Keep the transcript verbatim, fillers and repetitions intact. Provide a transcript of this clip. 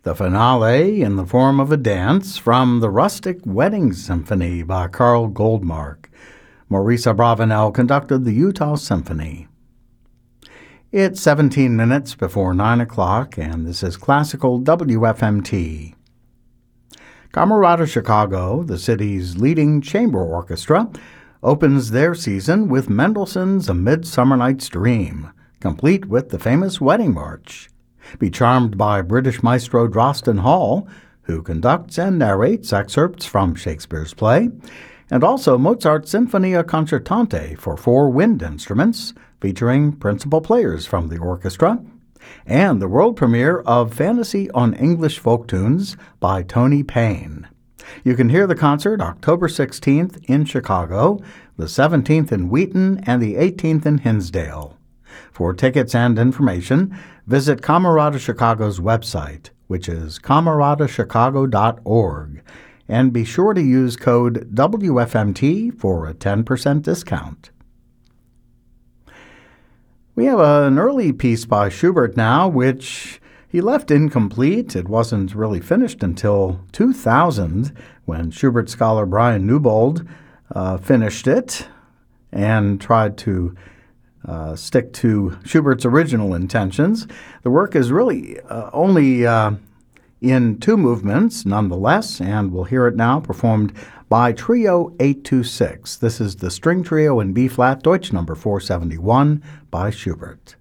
The finale in the form of a dance from the Rustic Wedding Symphony by Carl Goldmark. Maurice Abravanel conducted the Utah Symphony. It's seventeen minutes before nine o'clock, and this is Classical W F M T. Camerata Chicago, the city's leading chamber orchestra, opens their season with Mendelssohn's A Midsummer Night's Dream, complete with the famous Wedding March. Be charmed by British maestro Drosten Hall, who conducts and narrates excerpts from Shakespeare's play, and also Mozart's Sinfonia Concertante for four wind instruments, featuring principal players from the orchestra, and the world premiere of Fantasy on English Folk Tunes by Tony Payne. You can hear the concert October sixteenth in Chicago, the seventeenth in Wheaton, and the eighteenth in Hinsdale. For tickets and information, visit Camerata Chicago's website, which is camerata chicago dot org, and be sure to use code W F M T for a ten percent discount. We have an early piece by Schubert now, which he left incomplete. It wasn't really finished until two thousand, when Schubert scholar Brian Newbold uh, finished it and tried to Uh, stick to Schubert's original intentions. The work is really uh, only uh, in two movements, nonetheless, and we'll hear it now performed by Trio eight two six. This is the String Trio in B-flat, Deutsch number four seventy-one by Schubert.